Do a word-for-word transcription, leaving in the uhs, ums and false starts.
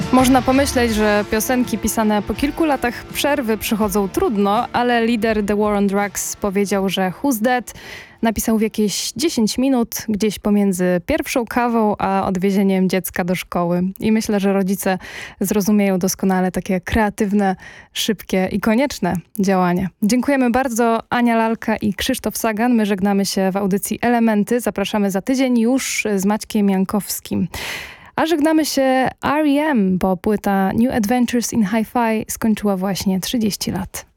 Można pomyśleć, że piosenki pisane po kilku latach przerwy przychodzą trudno, ale lider The War on Drugs powiedział, że Who's Dead napisał w jakieś dziesięć minut, gdzieś pomiędzy pierwszą kawą a odwiezieniem dziecka do szkoły. I myślę, że rodzice zrozumieją doskonale takie kreatywne, szybkie i konieczne działanie. Dziękujemy bardzo. Ania Lalka i Krzysztof Sagan. My żegnamy się w audycji Elementy. Zapraszamy za tydzień już z Maćkiem Jankowskim. A żegnamy się R E M, bo płyta New Adventures in Hi-Fi skończyła właśnie trzydzieści lat.